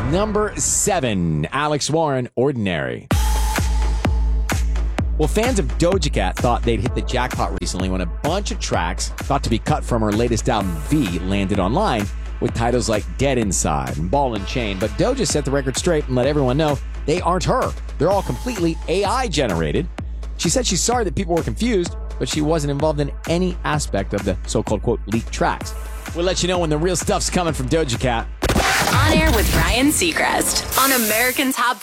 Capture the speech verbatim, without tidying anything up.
Number seven, Alex Warren, Ordinary. Well, fans of Doja Cat thought they'd hit the jackpot recently when a bunch of tracks thought to be cut from her latest album, V, landed online with titles like Dead Inside and Ball and Chain. But Doja set the record straight and let everyone know they aren't her. They're all completely A I generated. She said she's sorry that people were confused, but she wasn't involved in any aspect of the so-called, quote, leaked tracks. We'll let you know when the real stuff's coming from Doja Cat. On Air with Ryan Seacrest on American Top